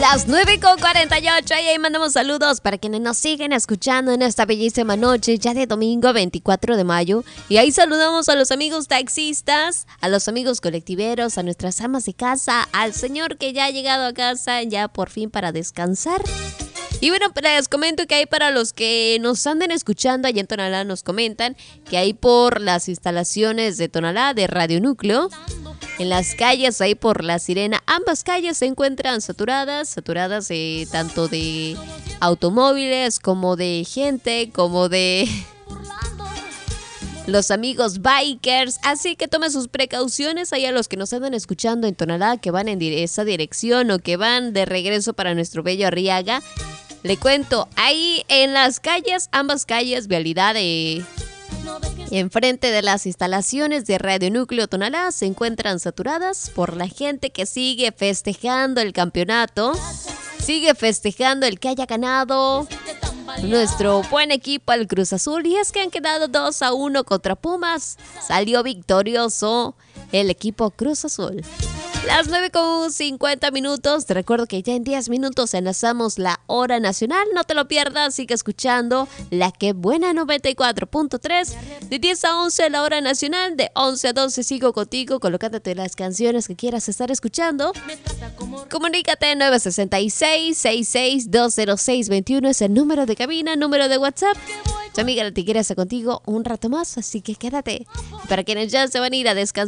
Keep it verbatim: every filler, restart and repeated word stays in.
Las nueve con cuarenta y ocho y ahí mandamos saludos para quienes nos siguen escuchando en esta bellísima noche ya de domingo veinticuatro de mayo. Y ahí saludamos a los amigos taxistas, a los amigos colectiveros, a nuestras amas de casa, al señor que ya ha llegado a casa ya por fin para descansar. Y bueno, les comento que hay para los que nos anden escuchando allá en Tonalá, nos comentan que ahí por las instalaciones de Tonalá, de Radio Núcleo, en las calles, ahí por La Sirena, ambas calles se encuentran saturadas, saturadas eh, tanto de automóviles como de gente, como de los amigos bikers, así que tomen sus precauciones ahí a los que nos andan escuchando en Tonalá, que van en esa dirección o que van de regreso para nuestro bello Arriaga. Le cuento, ahí en las calles, ambas calles, vialidad de... enfrente de las instalaciones de Radio Núcleo Tonalá se encuentran saturadas por la gente que sigue festejando el campeonato, sigue festejando el que haya ganado nuestro buen equipo, el Cruz Azul, y es que han quedado dos a uno contra Pumas. Salió victorioso el equipo Cruz Azul. Las nueve con cincuenta minutos. Te recuerdo que ya en diez minutos enlazamos la hora nacional. No te lo pierdas, sigue escuchando la que buena noventa y cuatro punto tres. De diez a once la hora nacional. De once a doce sigo contigo, colocándote las canciones que quieras estar escuchando. Comunícate nueve seis seis, seis seis dos cero seis dos uno. Es el número de cabina, número de WhatsApp. Tu amiga La Tigresa contigo un rato más, así que quédate. Para quienes ya se van a ir a descansar,